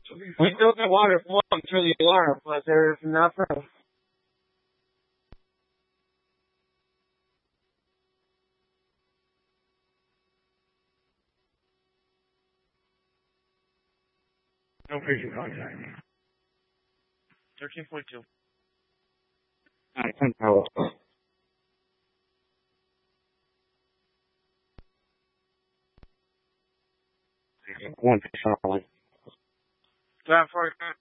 We still got water flowing through the alarm, but there's nothing. No patient contact. 13.2. I think I will. One solid. Ground 49.